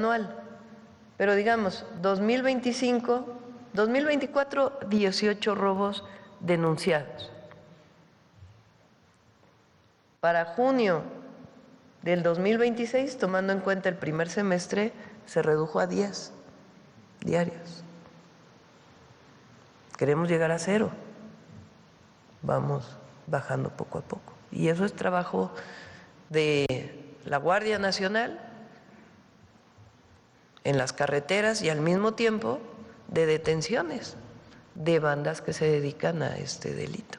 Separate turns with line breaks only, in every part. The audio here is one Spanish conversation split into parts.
anual. Pero digamos, 2024, 18 robos denunciados. Para junio del 2026, tomando en cuenta el primer semestre, se redujo a 10 diarios. Queremos llegar a 0. Vamos bajando poco a poco. Y eso es trabajo de la Guardia Nacional en las carreteras y al mismo tiempo de detenciones de bandas que se dedican a este delito.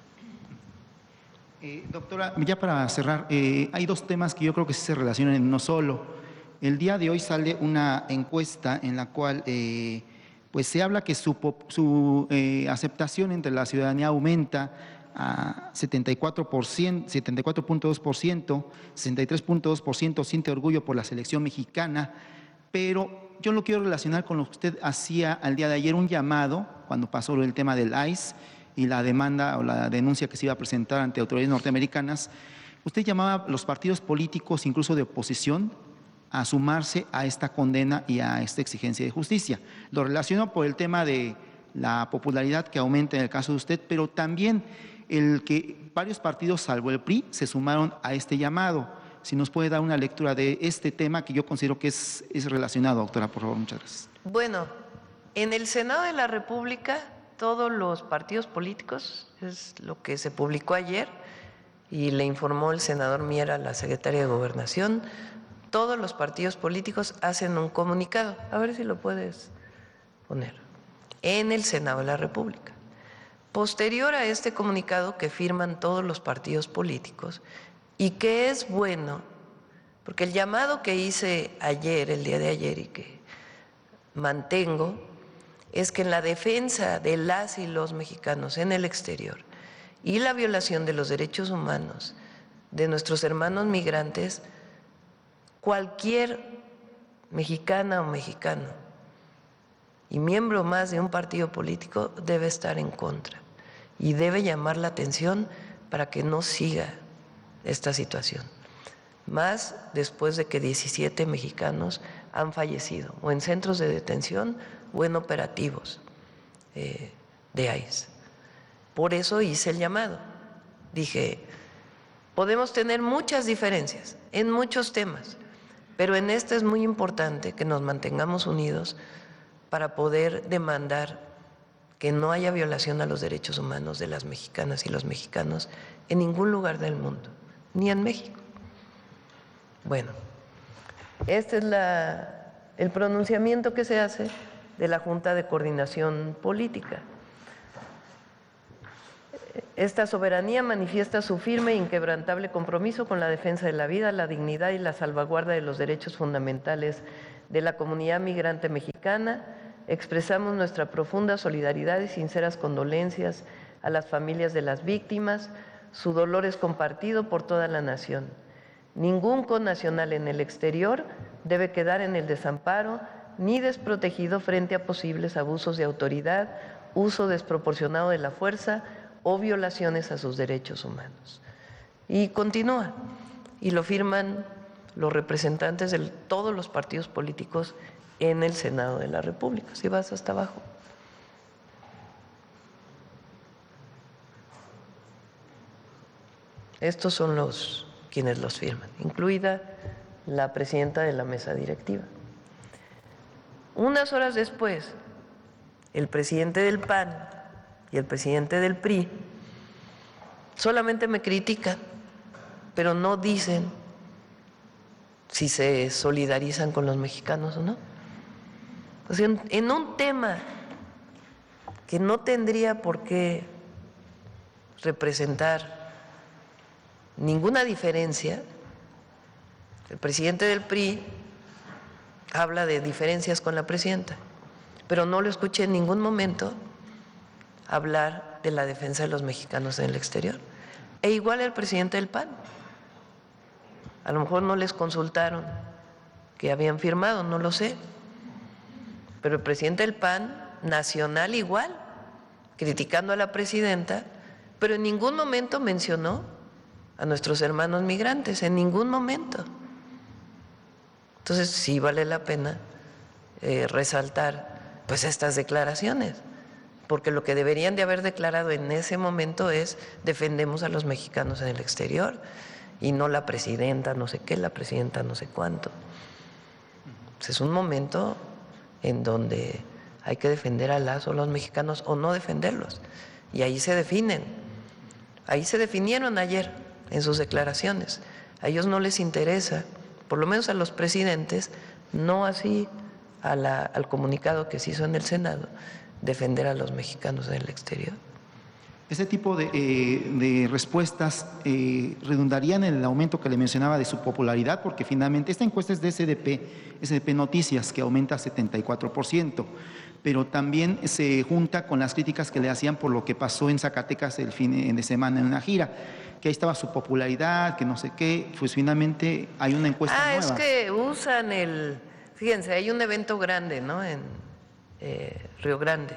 Doctora, ya para cerrar, hay dos temas que yo creo que sí se relacionan en uno solo. El día de hoy sale una encuesta en la cual pues se habla que su aceptación entre la ciudadanía aumenta a 74%, 74.2%, 63.2% siente orgullo por la selección mexicana, pero yo lo quiero relacionar con lo que usted hacía al día de ayer, un llamado cuando pasó el tema del ICE y la demanda o la denuncia que se iba a presentar ante autoridades norteamericanas. Usted llamaba a los partidos políticos, incluso de oposición, a sumarse a esta condena y a esta exigencia de justicia. Lo relaciono por el tema de la popularidad que aumenta en el caso de usted, pero también el que varios partidos, salvo el PRI, se sumaron a este llamado. Si nos puede dar una lectura de este tema que yo considero que es relacionado, doctora, por favor, muchas gracias.
Bueno, en el Senado de la República, todos los partidos políticos, es lo que se publicó ayer, y le informó el senador Mier a la secretaria de Gobernación, todos los partidos políticos hacen un comunicado, a ver si lo puedes poner, en el Senado de la República. Posterior a este comunicado que firman todos los partidos políticos y que es bueno, porque el llamado que hice ayer, el día de ayer y que mantengo, es que en la defensa de las y los mexicanos en el exterior y la violación de los derechos humanos de nuestros hermanos migrantes, cualquier mexicana o mexicano y miembro más de un partido político debe estar en contra y debe llamar la atención para que no siga esta situación, más después de que 17 mexicanos han fallecido o en centros de detención o en operativos de ICE. Por eso hice el llamado. Dije, podemos tener muchas diferencias en muchos temas, pero en este es muy importante que nos mantengamos unidos para poder demandar que no haya violación a los derechos humanos de las mexicanas y los mexicanos en ningún lugar del mundo, ni en México. Bueno, este es el pronunciamiento que se hace de la Junta de Coordinación Política. Esta soberanía manifiesta su firme e inquebrantable compromiso con la defensa de la vida, la dignidad y la salvaguarda de los derechos fundamentales de la comunidad migrante mexicana. Expresamos nuestra profunda solidaridad y sinceras condolencias a las familias de las víctimas. Su dolor es compartido por toda la nación. Ningún connacional en el exterior debe quedar en el desamparo ni desprotegido frente a posibles abusos de autoridad, uso desproporcionado de la fuerza o violaciones a sus derechos humanos. Y continúa, y lo firman los representantes de todos los partidos políticos en el Senado de la República. Si vas hasta abajo. Estos son quienes los firman, incluida la presidenta de la mesa directiva. Unas horas después, el presidente del PAN y el presidente del PRI solamente me critican, pero no dicen si se solidarizan con los mexicanos o no. O sea, en un tema que no tendría por qué representar ninguna diferencia, el presidente del PRI habla de diferencias con la presidenta, pero no lo escuché en ningún momento hablar de la defensa de los mexicanos en el exterior. E igual el presidente del PAN. A lo mejor no les consultaron que habían firmado, no lo sé. Pero el presidente del PAN nacional igual, criticando a la presidenta, pero en ningún momento mencionó a nuestros hermanos migrantes, en ningún momento. Entonces sí vale la pena resaltar pues estas declaraciones, porque lo que deberían de haber declarado en ese momento es defendemos a los mexicanos en el exterior y no la presidenta no sé qué, la presidenta no sé cuánto. Pues es un momento en donde hay que defender a las o los mexicanos o no defenderlos, y ahí se definen. Ahí se definieron ayer en sus declaraciones. A ellos no les interesa, por lo menos a los presidentes, no así al comunicado que se hizo en el Senado, defender a los mexicanos en el exterior.
Ese tipo de respuestas redundarían en el aumento que le mencionaba de su popularidad, porque finalmente esta encuesta es de SDP Noticias, que aumenta 74%, pero también se junta con las críticas que le hacían por lo que pasó en Zacatecas el fin de semana en una gira, que ahí estaba su popularidad, que no sé qué, pues finalmente hay una encuesta nueva.
Es que usan fíjense, hay un evento grande, ¿no?, en Río Grande,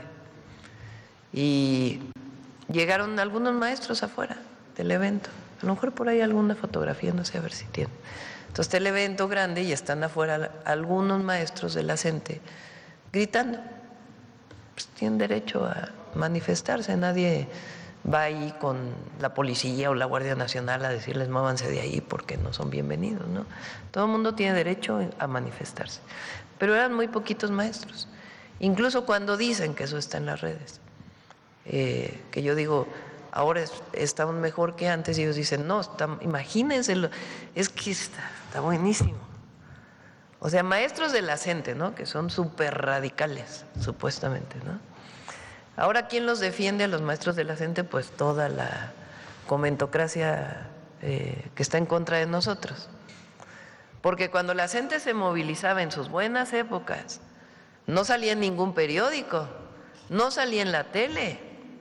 y llegaron algunos maestros afuera del evento, a lo mejor por ahí alguna fotografía, no sé, a ver si tienen. Entonces está el evento grande y están afuera algunos maestros de la CENTE gritando. Pues tienen derecho a manifestarse, nadie va ahí con la policía o la Guardia Nacional a decirles muévanse de ahí porque no son bienvenidos, ¿no? Todo el mundo tiene derecho a manifestarse, pero eran muy poquitos maestros, incluso cuando dicen que eso está en las redes, que yo digo, ahora estamos mejor que antes, y ellos dicen, no, imagínense, es que está buenísimo. O sea, maestros de la CENTE, ¿no?, que son súper radicales, supuestamente, ¿no? Ahora, ¿quién los defiende a los maestros de la CENTE? Pues toda la comentocracia que está en contra de nosotros. Porque cuando la CENTE se movilizaba en sus buenas épocas, no salía en ningún periódico, no salía en la tele.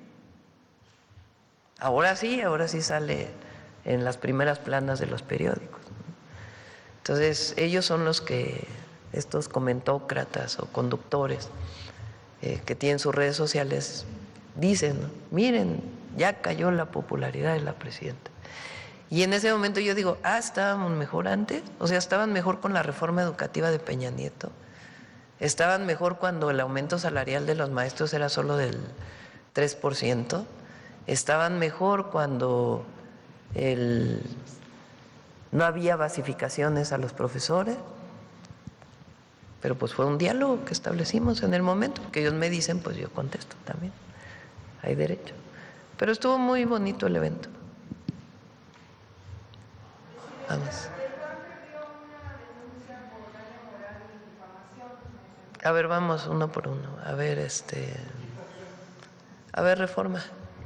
Ahora sí sale en las primeras planas de los periódicos. Entonces, ellos son los que, estos comentócratas o conductores que tienen sus redes sociales, dicen, ¿no?, miren, ya cayó la popularidad de la presidenta. Y en ese momento yo digo, estábamos mejor antes, o sea, estaban mejor con la reforma educativa de Peña Nieto, estaban mejor cuando el aumento salarial de los maestros era solo del 3%, estaban mejor cuando no había basificaciones a los profesores, pero pues fue un diálogo que establecimos en el momento, que ellos me dicen, pues yo contesto también, hay derecho. Pero estuvo muy bonito el evento. Vamos. A ver, vamos uno por uno. A ver, Reforma.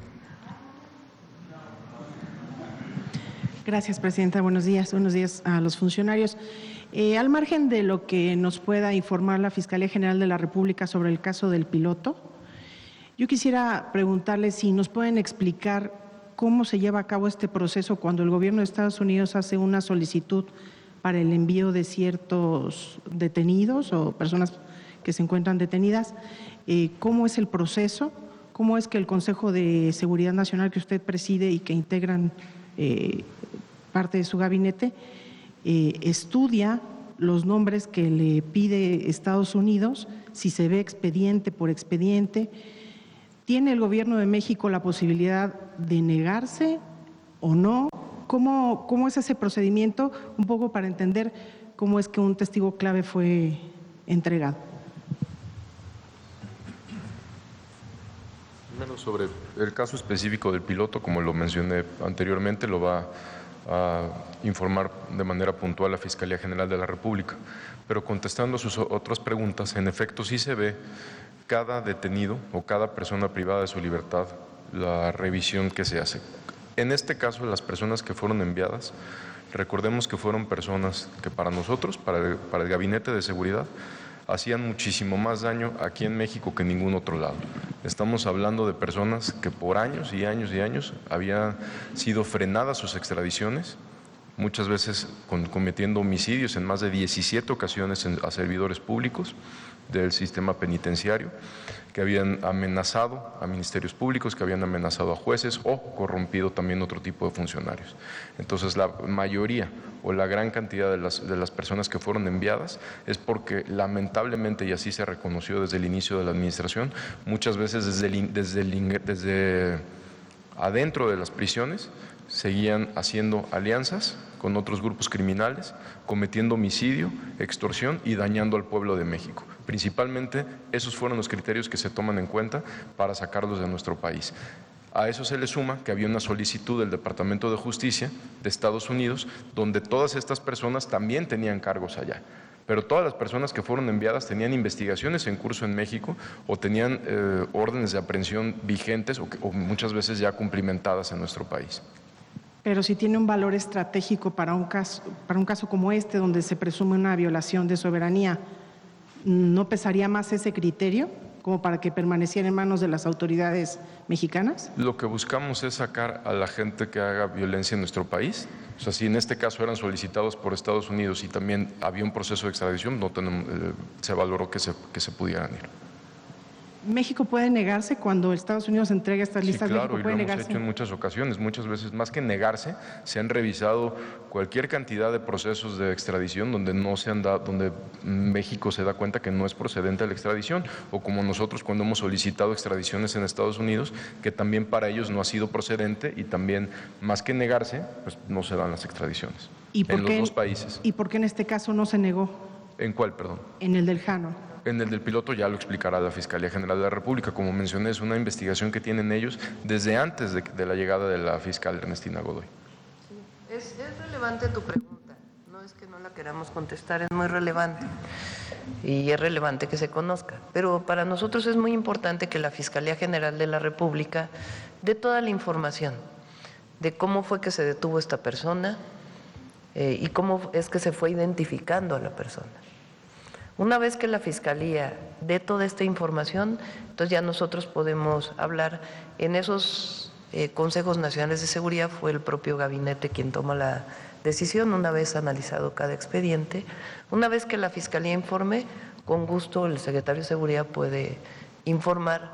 Gracias, presidenta. Buenos días a los funcionarios. Al margen de lo que nos pueda informar la Fiscalía General de la República sobre el caso del piloto, yo quisiera preguntarle si nos pueden explicar cómo se lleva a cabo este proceso cuando el gobierno de Estados Unidos hace una solicitud para el envío de ciertos detenidos o personas que se encuentran detenidas. ¿Cómo es el proceso? ¿Cómo es que el Consejo de Seguridad Nacional que usted preside y que integran parte de su gabinete estudia los nombres que le pide Estados Unidos, si se ve expediente por expediente? ¿Tiene el gobierno de México la posibilidad de negarse o no? ¿Cómo es ese procedimiento? Un poco para entender cómo es que un testigo clave fue entregado.
Primero, sobre el caso específico del piloto, como lo mencioné anteriormente, lo va a informar de manera puntual la Fiscalía General de la República. Pero contestando a sus otras preguntas, en efecto sí se ve cada detenido o cada persona privada de su libertad, la revisión que se hace. En este caso, las personas que fueron enviadas, recordemos que fueron personas que para nosotros, para el Gabinete de Seguridad, hacían muchísimo más daño aquí en México que en ningún otro lado. Estamos hablando de personas que por años y años y años habían sido frenadas sus extradiciones muchas veces cometiendo homicidios en más de 17 ocasiones a servidores públicos del sistema penitenciario, que habían amenazado a ministerios públicos, que habían amenazado a jueces o corrompido también otro tipo de funcionarios. Entonces, la mayoría o la gran cantidad de las personas que fueron enviadas es porque lamentablemente, y así se reconoció desde el inicio de la administración, muchas veces desde adentro de las prisiones seguían haciendo alianzas con otros grupos criminales, cometiendo homicidio, extorsión y dañando al pueblo de México. Principalmente, esos fueron los criterios que se toman en cuenta para sacarlos de nuestro país. A eso se le suma que había una solicitud del Departamento de Justicia de Estados Unidos, donde todas estas personas también tenían cargos allá. Pero todas las personas que fueron enviadas tenían investigaciones en curso en México o tenían órdenes de aprehensión vigentes o muchas veces ya cumplimentadas en nuestro país.
Pero si tiene un valor estratégico para un caso como este, donde se presume una violación de soberanía, ¿no pesaría más ese criterio como para que permaneciera en manos de las autoridades mexicanas?
Lo que buscamos es sacar a la gente que haga violencia en nuestro país. O sea, si en este caso eran solicitados por Estados Unidos y también había un proceso de extradición, se valoró que se pudieran ir.
¿México puede negarse cuando Estados Unidos entrega estas listas?
Sí, claro,
¿México puede
y lo hemos
negarse?
hecho en muchas ocasiones. Muchas veces, más que negarse, se han revisado cualquier cantidad de procesos de extradición donde no se han dado, donde México se da cuenta que no es procedente la extradición, o como nosotros cuando hemos solicitado extradiciones en Estados Unidos, que también para ellos no ha sido procedente y también, más que negarse, pues no se dan las extradiciones en los dos países.
¿Y por qué en este caso no se negó?
¿En cuál, perdón?
En el del Jano.
En el del piloto ya lo explicará la Fiscalía General de la República. Como mencioné, es una investigación que tienen ellos desde antes de la llegada de la fiscal Ernestina Godoy.
Sí, es relevante tu pregunta, no es que no la queramos contestar, es muy relevante y es relevante que se conozca. Pero para nosotros es muy importante que la Fiscalía General de la República dé toda la información de cómo fue que se detuvo esta persona y cómo es que se fue identificando a la persona. Una vez que la Fiscalía dé toda esta información, entonces ya nosotros podemos hablar. En esos consejos nacionales de seguridad fue el propio gabinete quien toma la decisión, una vez analizado cada expediente. Una vez que la Fiscalía informe, con gusto el secretario de Seguridad puede informar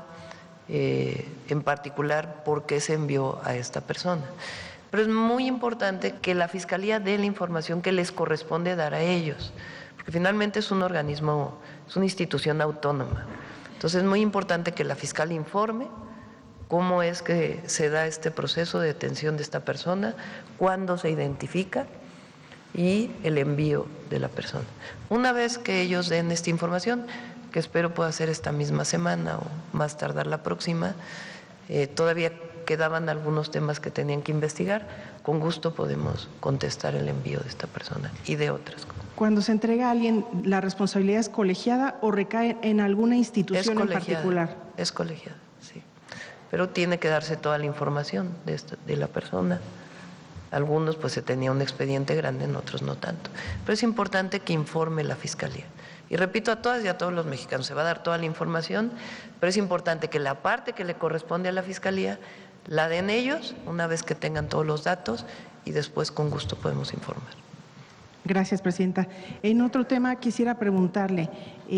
en particular por qué se envió a esta persona. Pero es muy importante que la Fiscalía dé la información que les corresponde dar a ellos, porque finalmente es un organismo, es una institución autónoma. Entonces es muy importante que la fiscal informe cómo es que se da este proceso de detención de esta persona, cuándo se identifica y el envío de la persona. Una vez que ellos den esta información, que espero pueda ser esta misma semana o más tardar la próxima, todavía quedaban algunos temas que tenían que investigar, con gusto podemos contestar el envío de esta persona y de otras cosas.
Cuando se entrega a alguien, ¿la responsabilidad es colegiada o recae en alguna institución en particular?
Es colegiada, sí. Pero tiene que darse toda la información de la persona. Algunos pues se tenía un expediente grande, en otros no tanto. Pero es importante que informe la Fiscalía. Y repito a todas y a todos los mexicanos, se va a dar toda la información, pero es importante que la parte que le corresponde a la Fiscalía la den ellos una vez que tengan todos los datos y después con gusto podemos informar.
Gracias, presidenta. En otro tema quisiera preguntarle,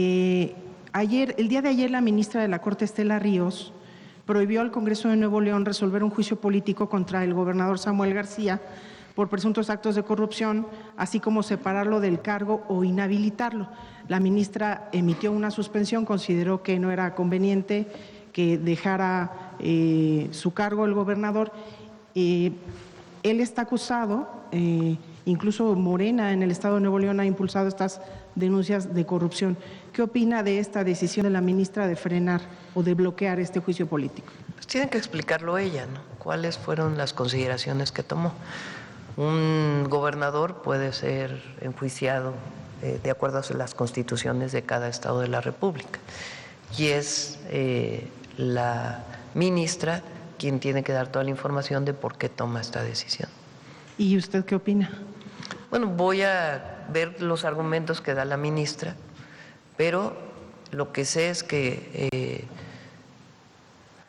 el día de ayer la ministra de la Corte, Estela Ríos, prohibió al Congreso de Nuevo León resolver un juicio político contra el gobernador Samuel García por presuntos actos de corrupción, así como separarlo del cargo o inhabilitarlo. La ministra emitió una suspensión, consideró que no era conveniente que dejara su cargo el gobernador. Él está acusado, incluso Morena en el Estado de Nuevo León ha impulsado estas denuncias de corrupción. ¿Qué opina de esta decisión de la ministra de frenar o de bloquear este juicio político?
Pues tiene que explicarlo ella, ¿no? ¿Cuáles fueron las consideraciones que tomó? Un gobernador puede ser enjuiciado de acuerdo a las constituciones de cada estado de la República y es la ministra quien tiene que dar toda la información de por qué toma esta decisión.
¿Y usted qué opina?
Bueno, voy a ver los argumentos que da la ministra, pero lo que sé es que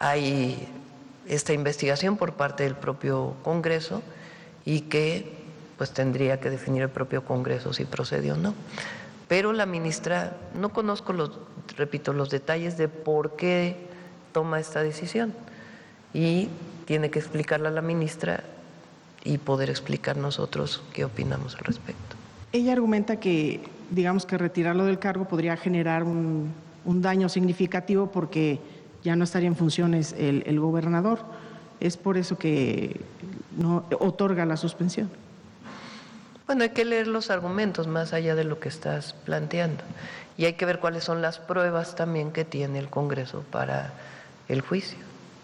hay esta investigación por parte del propio Congreso y que pues tendría que definir el propio Congreso si procede o no. Pero la ministra, no conozco repito, los detalles de por qué toma esta decisión y tiene que explicarla a la ministra y poder explicar nosotros qué opinamos al respecto.
Ella argumenta que, digamos que retirarlo del cargo podría generar un daño significativo porque ya no estaría en funciones el gobernador. Es por eso que no otorga la suspensión.
Bueno, hay que leer los argumentos más allá de lo que estás planteando y hay que ver cuáles son las pruebas también que tiene el Congreso para el juicio.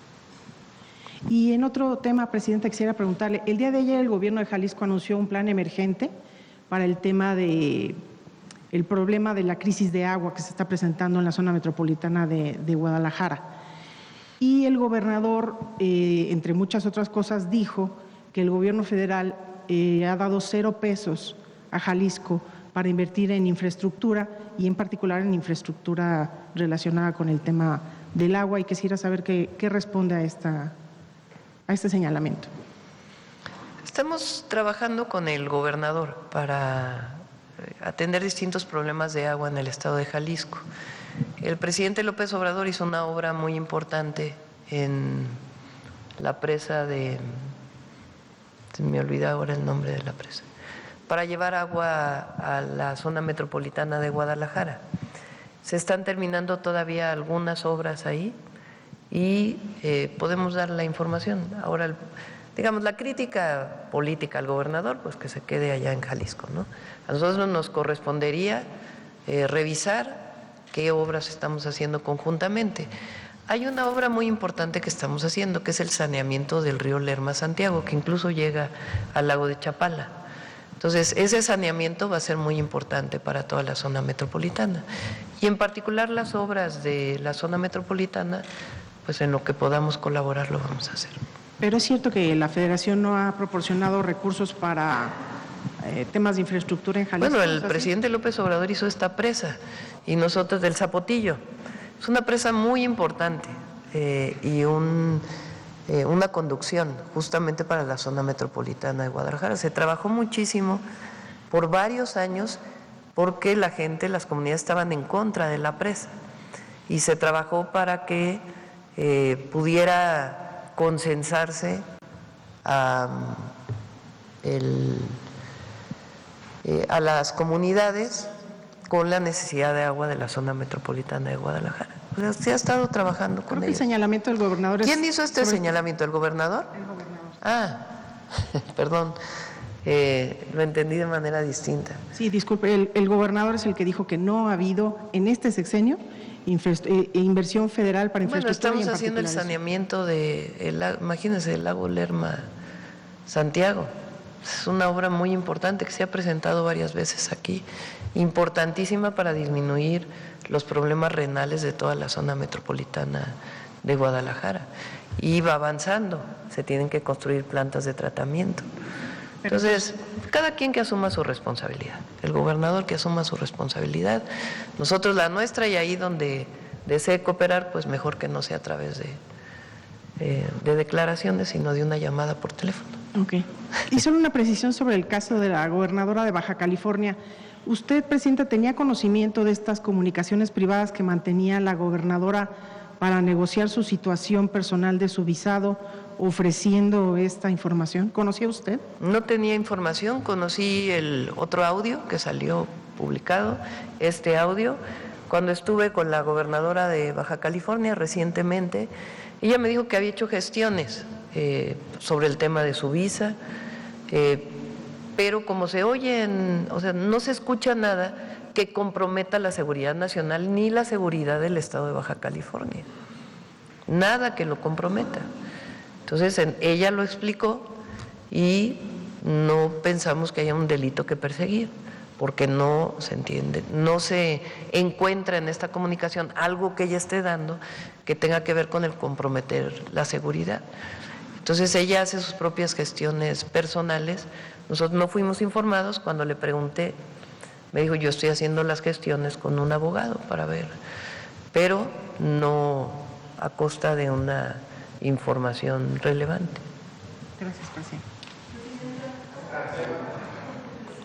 Y en otro tema, Presidenta, quisiera preguntarle, el día de ayer el gobierno de Jalisco anunció un plan emergente para el tema el problema de la crisis de agua que se está presentando en la zona metropolitana de Guadalajara. Y el gobernador, entre muchas otras cosas, dijo que el gobierno federal ha dado 0 pesos a Jalisco para invertir en infraestructura y en particular en infraestructura relacionada con el tema del agua, y quisiera saber qué responde a este señalamiento.
Estamos trabajando con el gobernador para atender distintos problemas de agua en el estado de Jalisco. El presidente López Obrador hizo una obra muy importante en la presa se me olvida ahora el nombre de la presa, para llevar agua a la zona metropolitana de Guadalajara. Se están terminando todavía algunas obras ahí y podemos dar la información. Ahora, digamos, la crítica política al gobernador, pues que se quede allá en Jalisco, ¿no? A nosotros nos correspondería revisar qué obras estamos haciendo conjuntamente. Hay una obra muy importante que estamos haciendo, que es el saneamiento del río Lerma-Santiago, que incluso llega al lago de Chapala. Entonces, ese saneamiento va a ser muy importante para toda la zona metropolitana. Y en particular las obras de la zona metropolitana, pues en lo que podamos colaborar lo vamos a hacer.
Pero es cierto que la Federación no ha proporcionado recursos para temas de infraestructura en Jalisco.
Bueno, el presidente López Obrador hizo esta presa y nosotros del Zapotillo. Es una presa muy importante y una conducción justamente para la zona metropolitana de Guadalajara. Se trabajó muchísimo por varios años porque la gente, las comunidades estaban en contra de la presa y se trabajó para que pudiera consensarse a las comunidades con la necesidad de agua de la zona metropolitana de Guadalajara. Pues se ha estado trabajando con ellos.
El señalamiento del gobernador es...
¿Quién hizo este señalamiento? ¿El gobernador?
El gobernador.
Ah, perdón, lo entendí de manera distinta.
Sí, disculpe, el gobernador es el que dijo que no ha habido en este sexenio inversión federal para infraestructura.
Bueno, estamos haciendo el saneamiento imagínense, el lago Lerma Santiago. Es una obra muy importante que se ha presentado varias veces aquí, importantísima para disminuir los problemas renales de toda la zona metropolitana de Guadalajara. Y va avanzando, se tienen que construir plantas de tratamiento. Entonces, cada quien que asuma su responsabilidad, el gobernador que asuma su responsabilidad, nosotros la nuestra, y ahí donde desee cooperar, pues mejor que no sea a través de declaraciones, sino de una llamada por teléfono.
Ok. Y solo una precisión sobre el caso de la gobernadora de Baja California. ¿Usted, Presidenta, tenía conocimiento de estas comunicaciones privadas que mantenía la gobernadora para negociar su situación personal de su visado, ofreciendo esta información? ¿Conocía usted?
No tenía información, conocí el otro audio que salió publicado, este audio, cuando estuve con la gobernadora de Baja California recientemente. Ella me dijo que había hecho gestiones sobre el tema de su visa, pero como se oyen, o sea, no se escucha nada que comprometa la seguridad nacional ni la seguridad del estado de Baja California. Nada que lo comprometa. Entonces, ella lo explicó y no pensamos que haya un delito que perseguir, porque no se entiende, no se encuentra en esta comunicación algo que ella esté dando que tenga que ver con el comprometer la seguridad. Entonces, ella hace sus propias gestiones personales. Nosotros no fuimos informados. Cuando le pregunté, me dijo, yo estoy haciendo las gestiones con un abogado para ver, pero no a costa de una información relevante.
Gracias, presidente.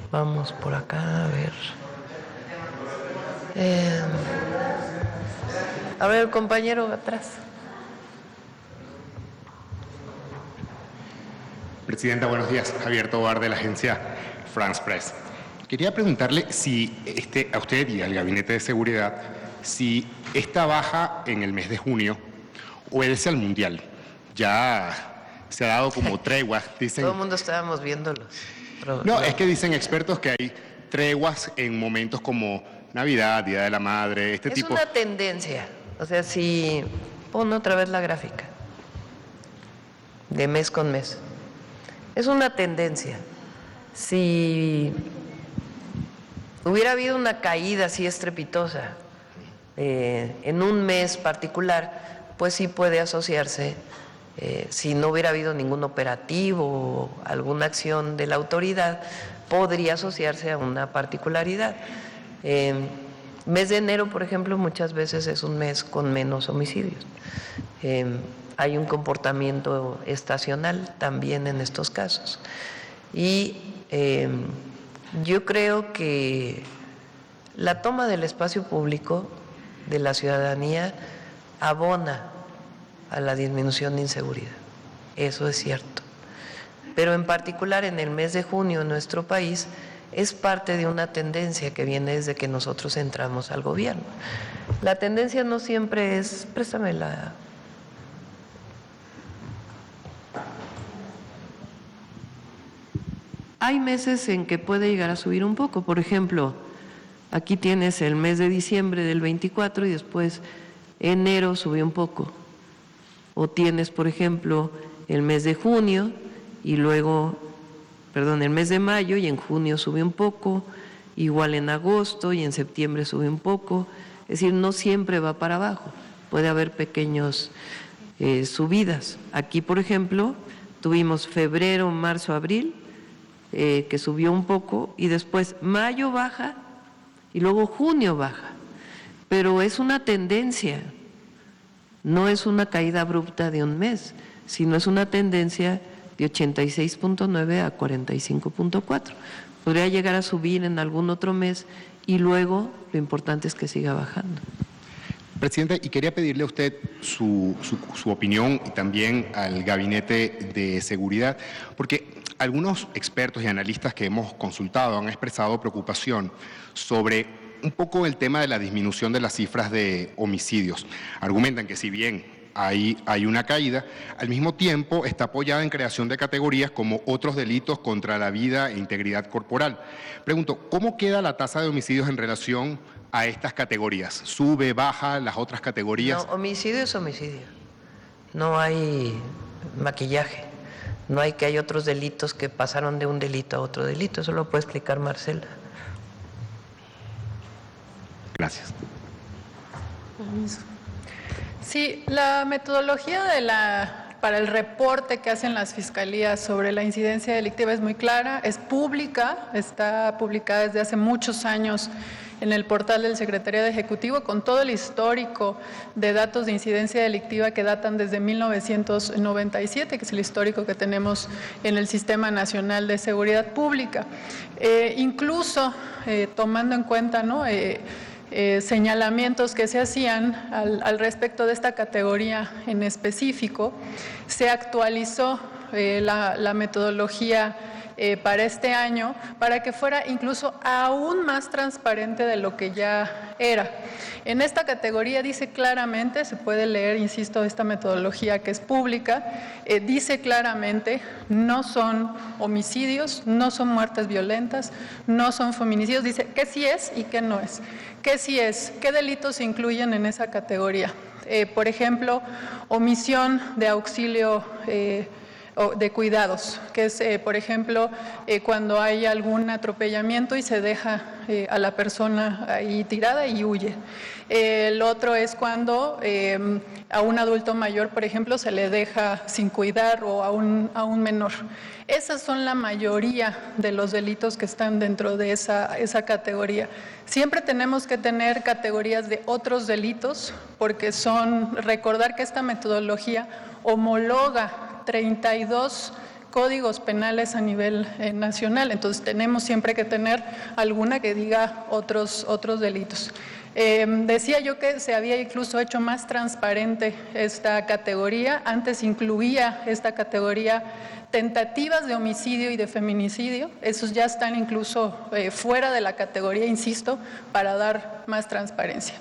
Vamos por acá, a ver, el compañero atrás.
Presidenta, buenos días. Javier Tobar, de la agencia France Press. Quería preguntarle si a usted y al Gabinete de Seguridad, si esta baja en el mes de junio obedece al Mundial. Ya se ha dado como tregua, dicen.
Todo el mundo estábamos viéndolos.
No, es que dicen expertos que hay treguas en momentos como Navidad, Día de la Madre, este tipo.
Es una tendencia. O sea, si pon otra vez la gráfica de mes con mes. Es una tendencia. Si hubiera habido una caída así estrepitosa en un mes particular, pues sí puede asociarse, si no hubiera habido ningún operativo o alguna acción de la autoridad, podría asociarse a una particularidad. Mes de enero, por ejemplo, muchas veces es un mes con menos homicidios. Hay un comportamiento estacional también en estos casos. Y yo creo que la toma del espacio público de la ciudadanía abona a la disminución de inseguridad. Eso es cierto. Pero en particular en el mes de junio en nuestro país es parte de una tendencia que viene desde que nosotros entramos al gobierno. La tendencia no siempre es, préstame la... Hay meses en que puede llegar a subir un poco. Por ejemplo, aquí tienes el mes de diciembre del 24 y después enero subió un poco. O tienes, por ejemplo, el mes de junio y luego, el mes de mayo y en junio sube un poco, igual en agosto y en septiembre sube un poco. Es decir, no siempre va para abajo, puede haber pequeños subidas. Aquí, por ejemplo, tuvimos febrero, marzo, abril, que subió un poco y después mayo baja y luego junio baja. Pero es una tendencia, no es una caída abrupta de un mes, sino es una tendencia de 86.9 a 45.4. Podría llegar a subir en algún otro mes y luego lo importante es que siga bajando.
Presidenta, y quería pedirle a usted su opinión y también al Gabinete de Seguridad, porque algunos expertos y analistas que hemos consultado han expresado preocupación sobre un poco el tema de la disminución de las cifras de homicidios. Argumentan que si bien hay una caída, al mismo tiempo está apoyada en creación de categorías como otros delitos contra la vida e integridad corporal. Pregunto, ¿cómo queda la tasa de homicidios en relación a estas categorías? ¿Sube, baja las otras categorías?
No, homicidio es homicidio. No hay maquillaje. No hay que hay otros delitos que pasaron de un delito a otro delito. Eso lo puede explicar Marcela.
Gracias.
Sí, la metodología para el reporte que hacen las fiscalías sobre la incidencia delictiva es muy clara, es pública, está publicada desde hace muchos años en el portal del Secretariado Ejecutivo con todo el histórico de datos de incidencia delictiva que datan desde 1997, que es el histórico que tenemos en el Sistema Nacional de Seguridad Pública. Incluso tomando en cuenta, ¿no?, señalamientos que se hacían al respecto de esta categoría en específico, se actualizó la metodología para este año para que fuera incluso aún más transparente de lo que ya era. En esta categoría dice claramente, se puede leer, insisto, esta metodología que es pública, dice claramente, no son homicidios, no son muertes violentas, no son feminicidios, dice qué sí es y qué no es. ¿Qué sí es? ¿Qué delitos se incluyen en esa categoría? Por ejemplo, omisión de auxilio de cuidados, que es, por ejemplo, cuando hay algún atropellamiento y se deja a la persona ahí tirada y huye. El otro es cuando a un adulto mayor, por ejemplo, se le deja sin cuidar o a un menor. Esas son la mayoría de los delitos que están dentro de esa categoría. Siempre tenemos que tener categorías de otros delitos porque recordar que esta metodología homologa 32 códigos penales a nivel nacional. Entonces tenemos siempre que tener alguna que diga otros delitos. Decía yo que se había incluso hecho más transparente esta categoría. Antes incluía esta categoría tentativas de homicidio y de feminicidio. Esos ya están incluso fuera de la categoría, insisto, para dar más transparencia.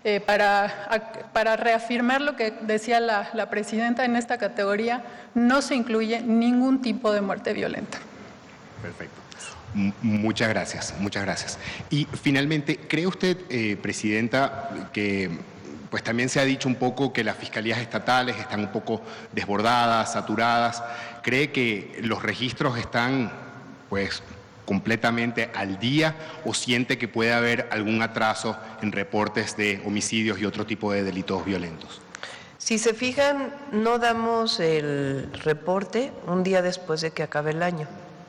Para reafirmar lo que decía la presidenta, en esta categoría no se incluye ningún tipo de muerte violenta.
Perfecto. Muchas gracias, muchas gracias. Y finalmente, ¿cree usted, presidenta, que pues también se ha dicho un poco que las fiscalías estatales están un poco desbordadas, saturadas? ¿Cree que los registros están pues completamente al día o siente que puede haber algún atraso en reportes de homicidios y otro tipo de delitos violentos?
Si se fijan, no damos el reporte un día después de que acabe el año,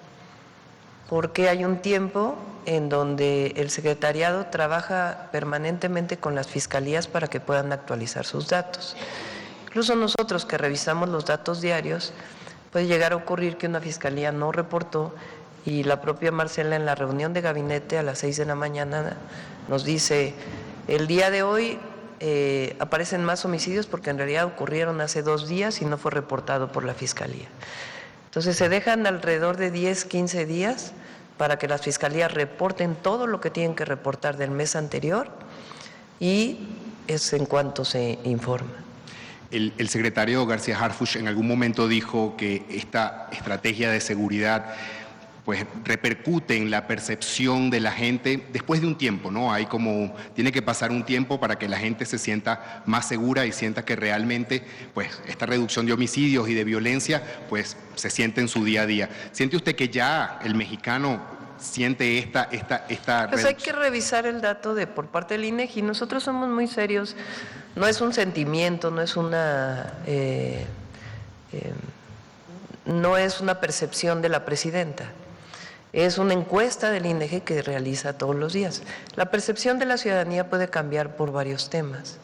porque hay un tiempo en donde el secretariado trabaja permanentemente con las fiscalías para que puedan actualizar sus datos. Incluso nosotros que revisamos los datos diarios, puede llegar a ocurrir que una fiscalía no reportó y la propia Marcela en la reunión de gabinete a las 6 de la mañana nos dice: el día de hoy aparecen más homicidios porque en realidad ocurrieron hace 2 días y no fue reportado por la fiscalía. Entonces se dejan alrededor de 10, 15 días para que las fiscalías reporten todo lo que tienen que reportar del mes anterior y es en cuanto se informa.
El secretario García Harfuch en algún momento dijo que esta estrategia de seguridad pues repercute en la percepción de la gente después de un tiempo, ¿no? Tiene que pasar un tiempo para que la gente se sienta más segura y sienta que realmente pues esta reducción de homicidios y de violencia pues se siente en su día a día. ¿Siente usted que ya el mexicano siente esta
Pues hay que revisar el dato por parte del INEGI. Nosotros somos muy serios, no es un sentimiento, no es una percepción de la presidenta. Es una encuesta del INEGI que realiza todos los días. La percepción de la ciudadanía puede cambiar por varios temas.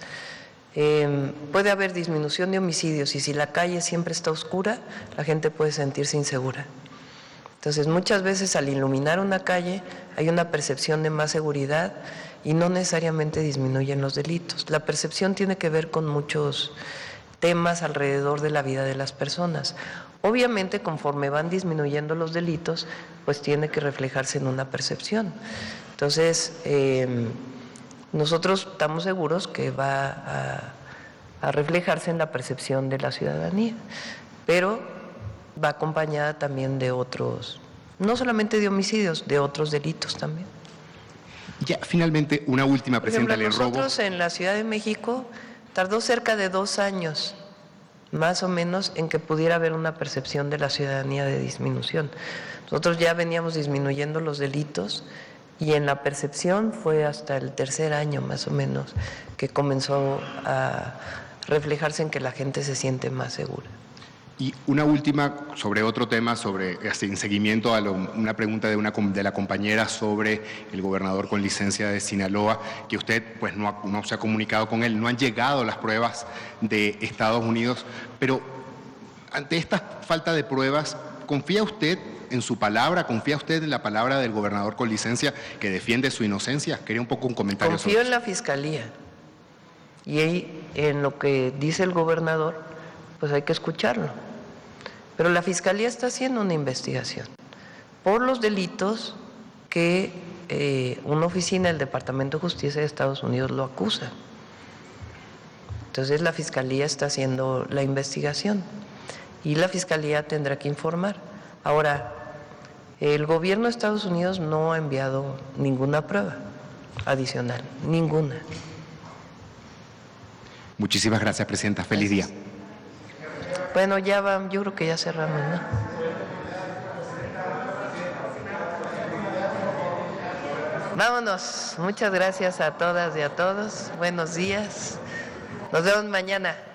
Puede haber disminución de homicidios y si la calle siempre está oscura, la gente puede sentirse insegura. Entonces, muchas veces al iluminar una calle hay una percepción de más seguridad y no necesariamente disminuyen los delitos. La percepción tiene que ver con muchos temas alrededor de la vida de las personas. Obviamente, conforme van disminuyendo los delitos, pues tiene que reflejarse en una percepción. Entonces, nosotros estamos seguros que va a reflejarse en la percepción de la ciudadanía, pero va acompañada también de otros, no solamente de homicidios, de otros delitos también.
Ya, finalmente, una última, presidenta.
Nosotros en la Ciudad de México tardó cerca de 2 años más o menos en que pudiera haber una percepción de la ciudadanía de disminución. Nosotros ya veníamos disminuyendo los delitos y en la percepción fue hasta el 3er año más o menos que comenzó a reflejarse en que la gente se siente más segura.
Y una última sobre otro tema, en seguimiento a una pregunta de la compañera sobre el gobernador con licencia de Sinaloa, que usted pues no se ha comunicado con él, no han llegado las pruebas de Estados Unidos, pero ante esta falta de pruebas, ¿confía usted en su palabra, confía usted en la palabra del gobernador con licencia que defiende su inocencia? Quería un poco un comentario sobre eso.
Confío en la Fiscalía y ahí, en lo que dice el gobernador, pues hay que escucharlo. Pero la Fiscalía está haciendo una investigación por los delitos que una oficina del Departamento de Justicia de Estados Unidos lo acusa. Entonces la Fiscalía está haciendo la investigación y la Fiscalía tendrá que informar. Ahora, el gobierno de Estados Unidos no ha enviado ninguna prueba adicional, ninguna.
Muchísimas gracias, presidenta. Feliz día.
Bueno, ya va, yo creo que ya cerramos, ¿no? Vámonos. Muchas gracias a todas y a todos. Buenos días. Nos vemos mañana.